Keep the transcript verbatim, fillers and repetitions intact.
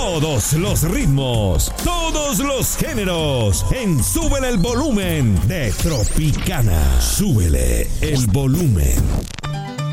Todos los ritmos, todos los géneros, en Súbele el Volumen de Tropicana. Súbele el volumen.